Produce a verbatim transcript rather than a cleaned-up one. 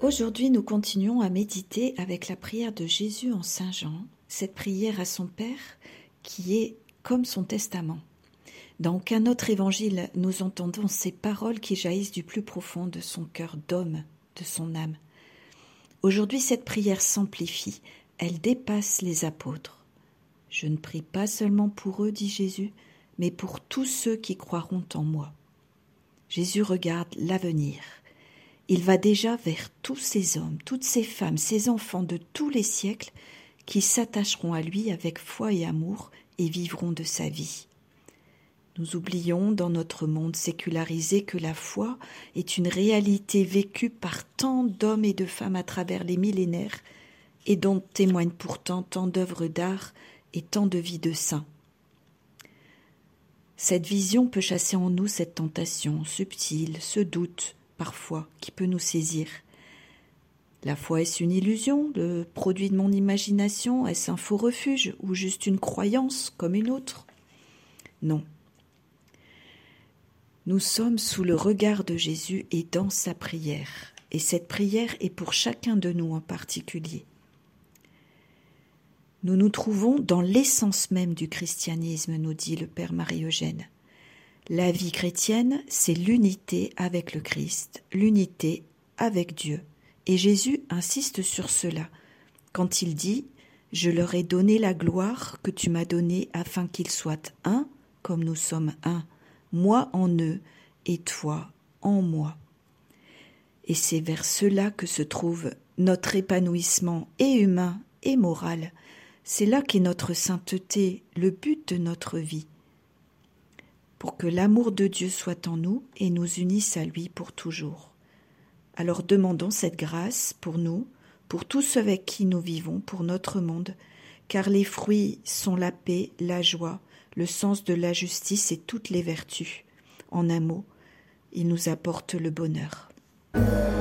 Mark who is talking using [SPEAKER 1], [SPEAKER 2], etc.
[SPEAKER 1] Aujourd'hui, nous continuons à méditer avec la prière de Jésus en Saint Jean, cette prière à son Père qui est comme son testament. Dans aucun autre évangile, nous entendons ces paroles qui jaillissent du plus profond de son cœur d'homme, de son âme. Aujourd'hui, cette prière s'amplifie, elle dépasse les apôtres. Je ne prie pas seulement pour eux, dit Jésus, mais pour tous ceux qui croiront en moi. Jésus regarde l'avenir. Il va déjà vers tous ces hommes, toutes ces femmes, ces enfants de tous les siècles qui s'attacheront à lui avec foi et amour et vivront de sa vie. Nous oublions dans notre monde sécularisé que la foi est une réalité vécue par tant d'hommes et de femmes à travers les millénaires et dont témoignent pourtant tant d'œuvres d'art et tant de vies de saints. Cette vision peut chasser en nous cette tentation subtile, ce doute, parfois, qui peut nous saisir. La foi, est-ce une illusion, le produit de mon imagination? Est-ce un faux refuge ou juste une croyance comme une autre? Non. Nous sommes sous le regard de Jésus et dans sa prière. Et cette prière est pour chacun de nous en particulier. Nous nous trouvons dans l'essence même du christianisme, nous dit le Père Marie-Eugène. La vie chrétienne, c'est l'unité avec le Christ, l'unité avec Dieu. Et Jésus insiste sur cela quand il dit « Je leur ai donné la gloire que tu m'as donnée afin qu'ils soient un comme nous sommes un, moi en eux et toi en moi. » Et c'est vers cela que se trouve notre épanouissement et humain et moral. C'est là qu'est notre sainteté, le but de notre vie. Pour que l'amour de Dieu soit en nous et nous unisse à lui pour toujours. Alors demandons cette grâce pour nous, pour tous ceux avec qui nous vivons, pour notre monde, car les fruits sont la paix, la joie, le sens de la justice et toutes les vertus. En un mot, ils nous apportent le bonheur.